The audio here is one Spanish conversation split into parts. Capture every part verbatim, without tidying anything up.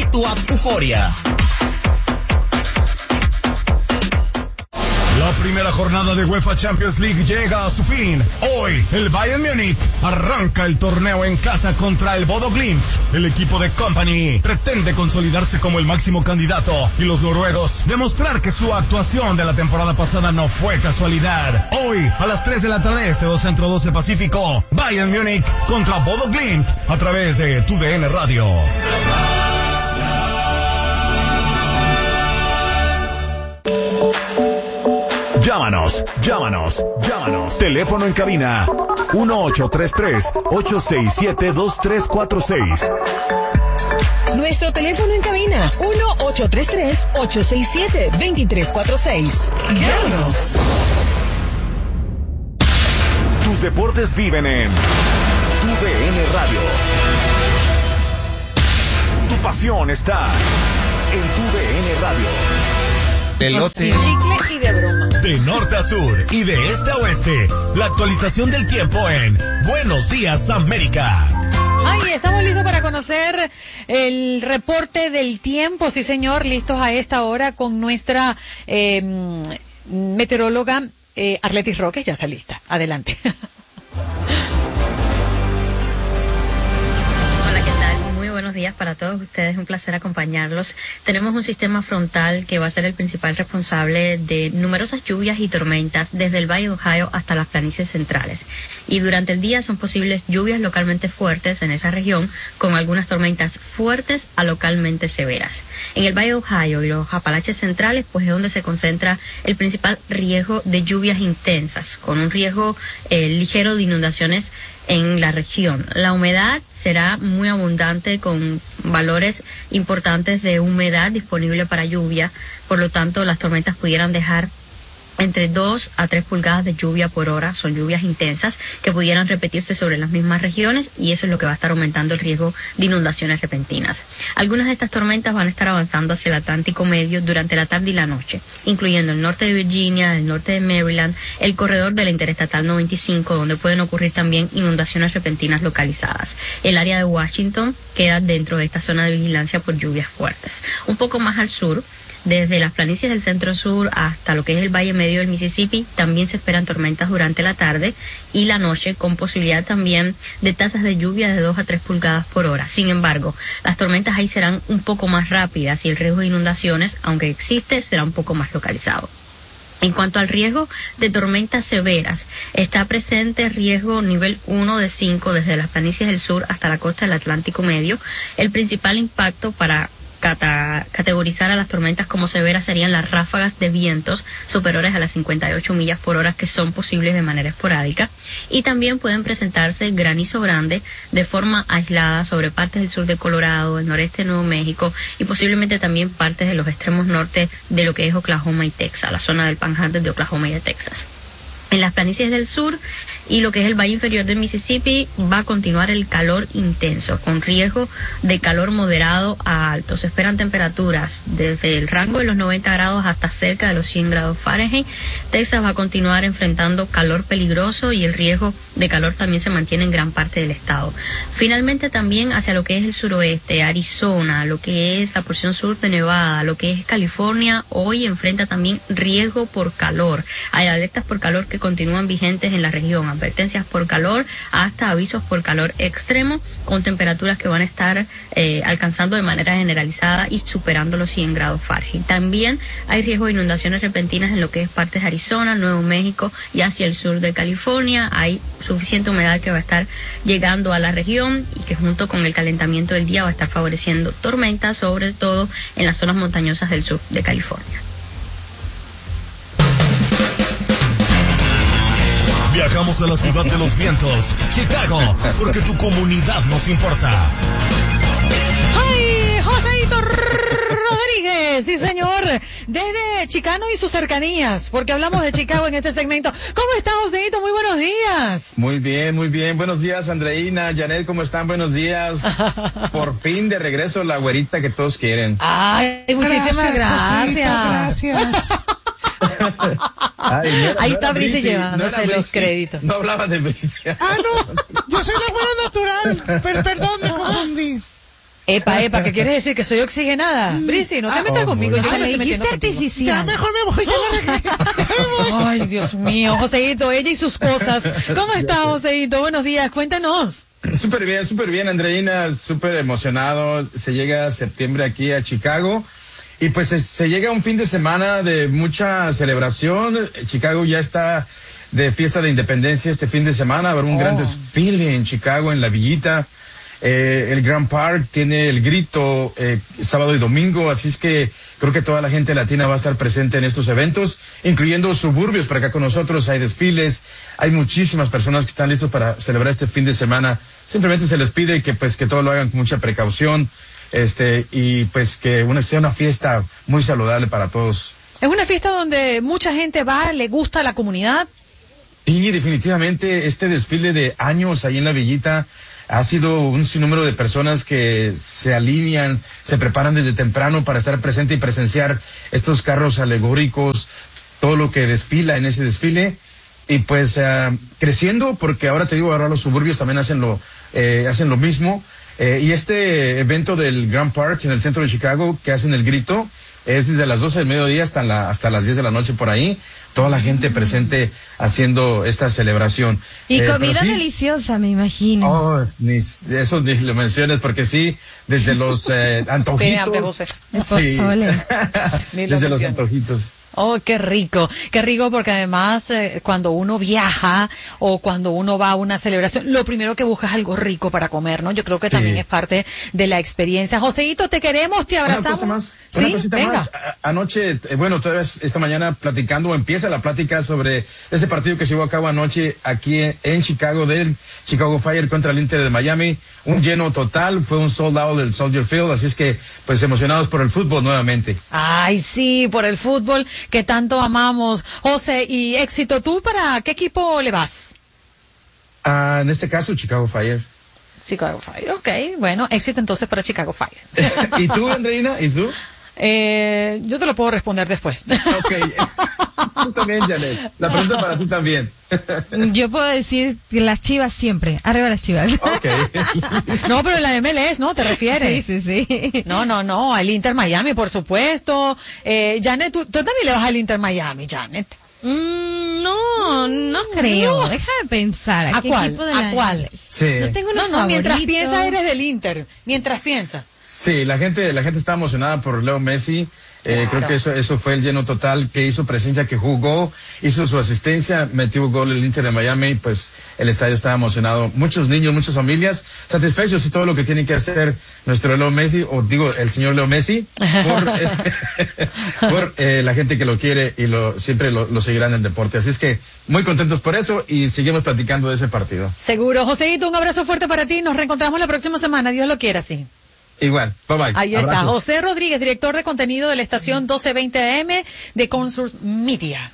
tu app Euforia. La primera jornada de UEFA Champions League llega a su fin. Hoy, el Bayern Múnich arranca el torneo en casa contra el Bodo Glimt. El equipo de Kompany pretende consolidarse como el máximo candidato y los noruegos demostrar que su actuación de la temporada pasada no fue casualidad. Hoy, a las tres de la tarde, este dos Centro doce Pacífico, Bayern Múnich contra Bodo Glimt a través de tu D N Radio. Llámanos, llámanos, llámanos. Teléfono en cabina uno ocho tres tres, ocho seis siete, dos tres cuatro seis. Nuestro teléfono en cabina uno ocho tres tres, ocho seis siete, dos tres cuatro seis. Llámanos. Tus deportes viven en tu D N Radio. Tu pasión está en tu D N Radio. Pelote. De chicle y de broma. De norte a sur y de este a oeste, la actualización del tiempo en Buenos Días América. Ay, estamos listos para conocer el reporte del tiempo, sí señor, listos a esta hora con nuestra eh, meteoróloga eh, Arletis Roque, ya está lista, adelante. Buenos días para todos ustedes, un placer acompañarlos. Tenemos un sistema frontal que va a ser el principal responsable de numerosas lluvias y tormentas desde el Valle de Ohio hasta las planicies centrales. Y durante el día son posibles lluvias localmente fuertes en esa región, con algunas tormentas fuertes a localmente severas. En el Valle de Ohio y los Apalaches centrales, pues es donde se concentra el principal riesgo de lluvias intensas, con un riesgo eh, ligero de inundaciones en la región. La humedad será muy abundante con valores importantes de humedad disponible para lluvia, por lo tanto las tormentas pudieran dejar entre dos a tres pulgadas de lluvia por hora. Son lluvias intensas que pudieran repetirse sobre las mismas regiones y eso es lo que va a estar aumentando el riesgo de inundaciones repentinas. Algunas de estas tormentas van a estar avanzando hacia el Atlántico Medio durante la tarde y la noche, incluyendo el norte de Virginia, el norte de Maryland, el corredor de la Interestatal noventa y cinco, donde pueden ocurrir también inundaciones repentinas localizadas. El área de Washington queda dentro de esta zona de vigilancia por lluvias fuertes. Un poco más al sur, desde las planicies del centro sur hasta lo que es el valle medio del Mississippi, también se esperan tormentas durante la tarde y la noche, con posibilidad también de tasas de lluvia de dos a tres pulgadas por hora. Sin embargo, las tormentas ahí serán un poco más rápidas y el riesgo de inundaciones, aunque existe, será un poco más localizado. En cuanto al riesgo de tormentas severas, está presente riesgo nivel uno de cinco desde las planicies del sur hasta la costa del Atlántico Medio. El principal impacto para Cata, categorizar a las tormentas como severas serían las ráfagas de vientos superiores a las cincuenta y ocho millas por hora, que son posibles de manera esporádica, y también pueden presentarse granizo grande de forma aislada sobre partes del sur de Colorado, el noreste de Nuevo México y posiblemente también partes de los extremos norte de lo que es Oklahoma y Texas, la zona del Panhandle de Oklahoma y de Texas. En las planicies del sur y lo que es el valle inferior del Mississippi va a continuar el calor intenso, con riesgo de calor moderado a alto. Se esperan temperaturas desde el rango de los noventa grados hasta cerca de los cien grados Fahrenheit. Texas va a continuar enfrentando calor peligroso y el riesgo de calor también se mantiene en gran parte del estado. Finalmente también hacia lo que es el suroeste, Arizona, lo que es la porción sur de Nevada, lo que es California, hoy enfrenta también riesgo por calor. Hay alertas por calor que continúan vigentes en la región, advertencias por calor hasta avisos por calor extremo, con temperaturas que van a estar eh, alcanzando de manera generalizada y superando los cien grados Fahrenheit. También hay riesgo de inundaciones repentinas en lo que es partes de Arizona, Nuevo México y hacia el sur de California. Hay suficiente humedad que va a estar llegando a la región y que junto con el calentamiento del día va a estar favoreciendo tormentas, sobre todo en las zonas montañosas del sur de California. Viajamos a la ciudad de los vientos, Chicago, porque tu comunidad nos importa. ¡Ay, Joséito Rodríguez! Sí, señor, desde Chicano y sus cercanías, porque hablamos de Chicago en este segmento. ¿Cómo está, Joséito? Muy buenos días. Muy bien, muy bien. Buenos días, Andreina, Janet, ¿cómo están? Buenos días. Por fin de regreso la güerita que todos quieren. Ay, muchísimas gracias. Gracias. gracias. Ay, no era, ahí no está Brice llevándose no los créditos. No hablaba de Brice. Ah, no, yo soy la buena natural. Per, perdón, me confundí. Epa, epa, ¿qué quieres decir? ¿Que soy oxigenada? Brisi, no te Ah, metas oh, conmigo. bueno. Yo Ah, me le estoy dijiste metiendo contigo. artificial. Ya mejor me voy, ya me voy. Ay, Dios mío, Joseito, ella y sus cosas. ¿Cómo está, Joseito? Buenos días, cuéntanos. Súper bien, súper bien, Andreina, súper emocionado. Se llega a septiembre aquí a Chicago y pues se, se llega un fin de semana de mucha celebración. Chicago ya está de fiesta de independencia este fin de semana. Habrá un Oh. gran desfile en Chicago, en la Villita. Eh, el Grand Park tiene el grito eh, sábado y domingo, así es que creo que toda la gente latina va a estar presente en estos eventos, incluyendo suburbios para acá con nosotros. Hay desfiles, hay muchísimas personas que están listos para celebrar este fin de semana. Simplemente se les pide que pues que todo lo hagan con mucha precaución, este y pues que una, sea una fiesta muy saludable para todos. Es una fiesta donde mucha gente va, le gusta a la comunidad. Y definitivamente este desfile de años ahí en la Villita ha sido un sinnúmero de personas que se alinean, se preparan desde temprano para estar presente y presenciar estos carros alegóricos, todo lo que desfila en ese desfile. Y pues uh, creciendo, porque ahora te digo, ahora los suburbios también hacen lo, eh, hacen lo mismo. Eh, y este evento del Grand Park en el centro de Chicago, que hacen el grito, es desde las doce del mediodía hasta, la, hasta las diez de la noche por ahí. Toda la gente presente haciendo esta celebración. Y Eh, comida pero sí, deliciosa, me imagino. Oh, ni, eso ni lo menciones, porque sí, desde los eh, Pide hambre, antojitos. José. El pozole. Ni lo Desde los menciones. antojitos. Oh, qué rico, qué rico, porque además eh, cuando uno viaja o cuando uno va a una celebración, lo primero que busca es algo rico para comer, ¿no? Yo creo que Sí. también es parte de la experiencia. Joseito, te queremos, te Una abrazamos. cosa más, ¿Sí? una cosita Venga. más. A- Anoche, eh, bueno, todavía es- esta mañana platicando, empieza la plática sobre ese partido que se llevó a cabo anoche aquí en, en Chicago del Chicago Fire contra el Inter de Miami. Un lleno total, fue un sold out del Soldier Field, así es que, pues emocionados por el fútbol nuevamente. Ay, sí, por el fútbol que tanto amamos. José, y éxito, ¿tú para qué equipo le vas? Ah, en este caso, Chicago Fire. Chicago Fire, ok, bueno, éxito entonces para Chicago Fire. ¿Y tú, Andreina? ¿Y tú? eh, yo te lo puedo responder después. Ok. Tú también, Janet. La pregunta para ti también. Yo puedo decir que las Chivas siempre. Arriba las Chivas. Ok. No, pero la M L S, ¿no? ¿Te refieres? Sí, sí, sí. No, no, no, al Inter Miami, por supuesto. Eh, Janet, ¿tú, tú también le vas al Inter Miami, Janet. Mm, no, no creo. Deja de pensar. ¿A qué cuál? equipo de ¿A la- cuál? Sí. No tengo unos No, no, mientras favoritos. piensas eres del Inter. Mientras piensas. Sí, la gente, la gente está emocionada por Leo Messi. Eh, Claro. Creo que eso, eso fue el lleno total, que hizo presencia, que jugó, hizo su asistencia, metió gol el Inter de Miami, pues el estadio estaba emocionado. Muchos niños, muchas familias satisfechos y todo lo que tiene que hacer nuestro Leo Messi, o digo, el señor Leo Messi, por, eh, por eh, la gente que lo quiere y lo siempre lo, lo seguirá en el deporte. Así es que muy contentos por eso y seguimos platicando de ese partido. Seguro. Joséito, un abrazo fuerte para ti. Nos reencontramos la próxima semana. Dios lo quiera, sí. Igual, bye bye. Ahí está. Abrazos. José Rodríguez, director de contenido de la estación doce veinte A M de Consult Media.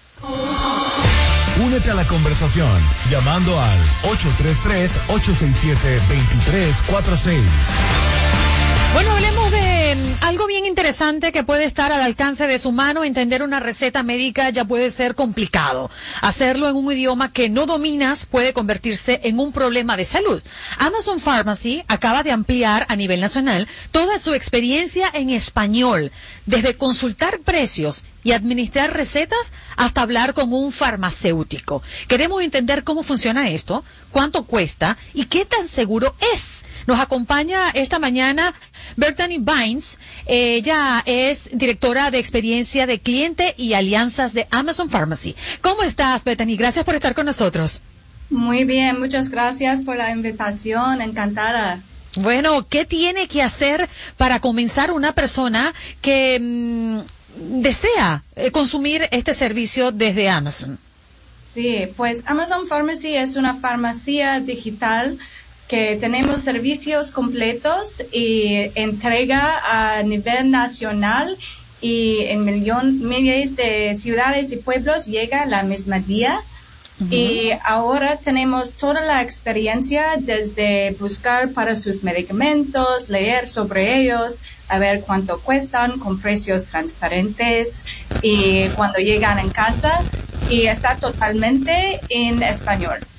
Únete a la conversación llamando al ocho tres tres, ocho seis siete, dos tres cuatro seis. Bueno, hablemos de mm, algo bien interesante que puede estar al alcance de su mano. Entender una receta médica ya puede ser complicado. Hacerlo en un idioma que no dominas puede convertirse en un problema de salud. Amazon Pharmacy acaba de ampliar a nivel nacional toda su experiencia en español, desde consultar precios y administrar recetas hasta hablar con un farmacéutico. Queremos entender cómo funciona esto, cuánto cuesta y qué tan seguro es. Nos acompaña esta mañana Bethany Vines. Ella es directora de experiencia de cliente y alianzas de Amazon Pharmacy. ¿Cómo estás, Bethany? Gracias por estar con nosotros. Muy bien, muchas gracias por la invitación, encantada. Bueno, ¿qué tiene que hacer para comenzar una persona que mmm, desea eh, consumir este servicio desde Amazon? Sí, pues Amazon Pharmacy es una farmacia digital que tenemos servicios completos y entrega a nivel nacional y en millón, miles de ciudades y pueblos llega la misma día. Uh-huh. Y ahora tenemos toda la experiencia desde buscar para sus medicamentos, leer sobre ellos, a ver cuánto cuestan con precios transparentes y cuando llegan en casa y está totalmente en español.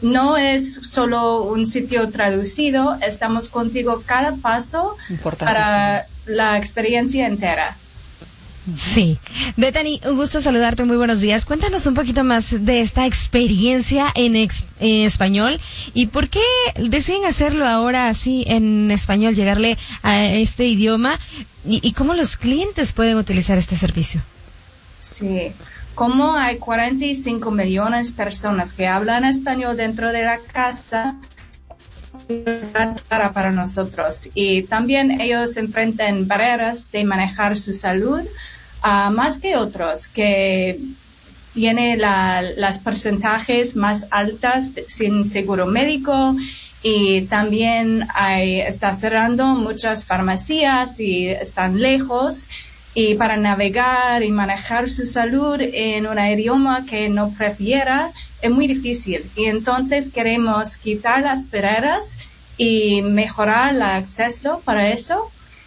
no es solo un sitio traducido, estamos contigo cada paso para la experiencia entera. Sí. Bethany, un gusto saludarte, muy buenos días. Cuéntanos un poquito más de esta experiencia en, ex, en español y por qué deciden hacerlo ahora así en español, llegarle a este idioma y, y cómo los clientes pueden utilizar este servicio. Sí. Como hay cuarenta y cinco millones de personas que hablan español dentro de la casa, para, para nosotros. Y también ellos enfrentan barreras de manejar su salud, uh, más que otros, que tiene la, las porcentajes más altas de, sin seguro médico. Y también hay, está cerrando muchas farmacias y están lejos. Y para navegar y manejar su salud en un idioma que no prefiera es muy difícil. Y entonces queremos quitar las barreras y mejorar el acceso para eso.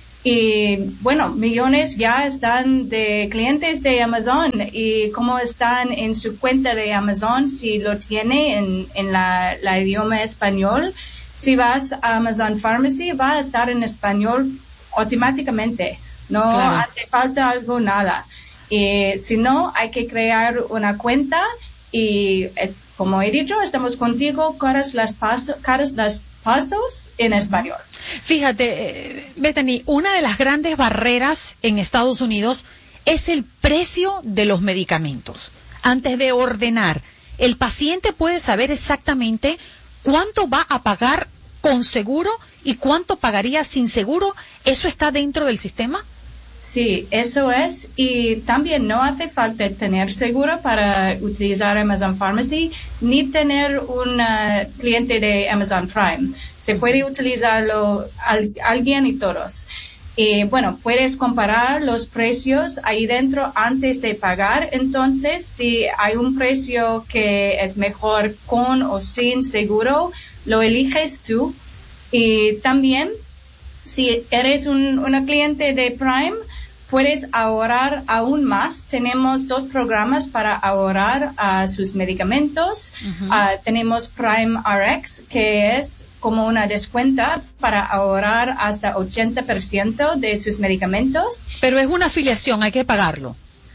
Y bueno, millones ya están de clientes de Amazon y cómo están en su cuenta de Amazon, si lo tiene en, en la, la idioma español. Si vas a Amazon Pharmacy, va a estar en español automáticamente. No claro. hace falta algo, nada. Y si no, hay que crear una cuenta y, como he dicho, estamos contigo, caras las pasos, caras las pasos en español. Fíjate, Bethany, una de las grandes barreras en Estados Unidos es el precio de los medicamentos. Antes de ordenar, el paciente puede saber exactamente cuánto va a pagar con seguro y cuánto pagaría sin seguro. ¿Eso está dentro del sistema? Sí, eso es. Y también no hace falta tener seguro para utilizar Amazon Pharmacy ni tener un uh, cliente de Amazon Prime. Se puede utilizarlo al, alguien y todos. Y bueno, puedes comparar los precios ahí dentro antes de pagar. Entonces, si hay un precio que es mejor con o sin seguro, lo eliges tú. Y también, si eres un, una cliente de Prime, puedes ahorrar aún más. Tenemos dos programas para ahorrar uh, sus medicamentos. Uh-huh. Uh, tenemos Prime R X, que es como una descuenta para ahorrar hasta ochenta por ciento de sus medicamentos. Pero es una afiliación, hay que pagarlo.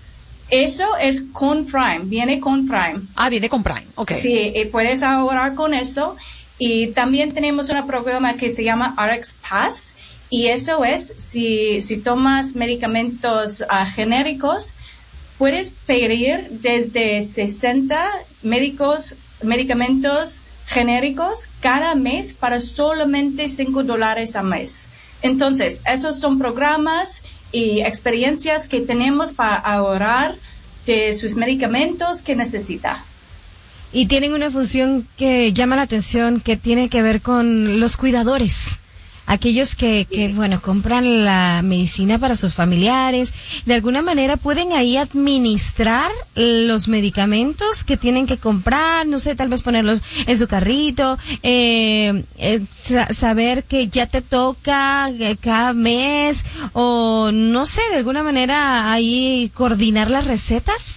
Eso es con Prime, viene con Prime. Ah, viene con Prime, ok. Sí, y puedes ahorrar con eso. Y también tenemos un programa que se llama R X Pass. Y eso es, si, si tomas medicamentos uh, genéricos, puedes pedir desde sesenta médicos, medicamentos genéricos cada mes para solamente cinco dólares al mes. Entonces, esos son programas y experiencias que tenemos para ahorrar de sus medicamentos que necesita. Y tienen una función que llama la atención, que tiene que ver con los cuidadores. Aquellos que, que, bueno, compran la medicina para sus familiares, de alguna manera pueden ahí administrar los medicamentos que tienen que comprar, no sé, tal vez ponerlos en su carrito, eh, eh, sa- saber que ya te toca eh, cada mes, o no sé, de alguna manera ahí coordinar las recetas.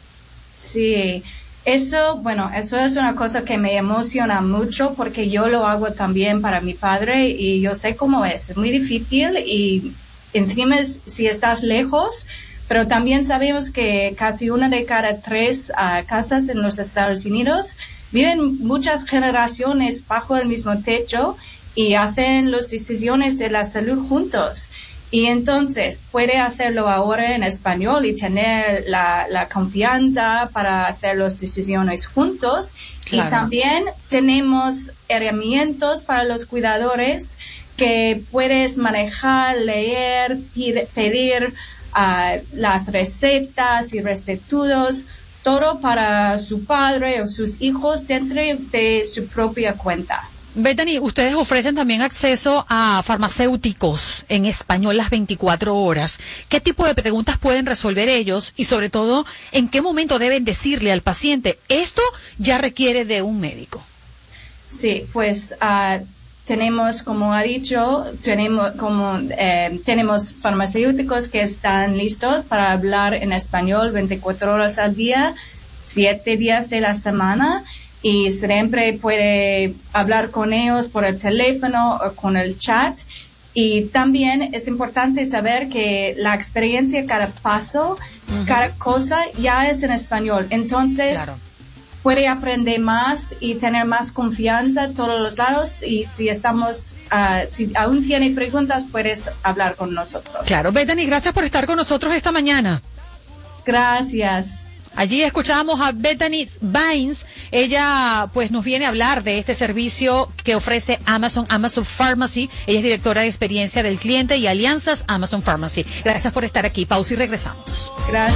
Sí. Eso, bueno, eso es una cosa que me emociona mucho porque yo lo hago también para mi padre y yo sé cómo es. Es muy difícil y encima es, si estás lejos, pero también sabemos que casi una de cada tres uh, casas en los Estados Unidos viven muchas generaciones bajo el mismo techo y hacen las decisiones de la salud juntos. Y entonces puede hacerlo ahora en español y tener la, la confianza para hacer las decisiones juntos. Claro. Y también tenemos herramientas para los cuidadores que puedes manejar, leer, pide, pedir uh, las recetas y recetados, todo para su padre o sus hijos dentro de su propia cuenta. Bethany, ustedes ofrecen también acceso a farmacéuticos en español las veinticuatro horas. ¿Qué tipo de preguntas pueden resolver ellos? Y sobre todo, ¿en qué momento deben decirle al paciente, esto ya requiere de un médico? Sí, pues uh, tenemos, como ha dicho, tenemos, como, eh, tenemos farmacéuticos que están listos para hablar en español veinticuatro horas al día, siete días de la semana. y siempre puede hablar con ellos por el teléfono o con el chat. Y también es importante saber que la experiencia, cada paso, uh-huh. cada cosa ya es en español. Entonces, claro. puede aprender más y tener más confianza a todos los lados. Y si estamos, uh, si aún tiene preguntas, puedes hablar con nosotros. Claro, Bethany, gracias por estar con nosotros esta mañana. Gracias. Allí escuchábamos a Bethany Baines. Ella pues nos viene a hablar de este servicio que ofrece Amazon, Amazon Pharmacy. Ella es directora de experiencia del cliente y alianzas Amazon Pharmacy. Gracias por estar aquí. Pausa y regresamos. Gracias.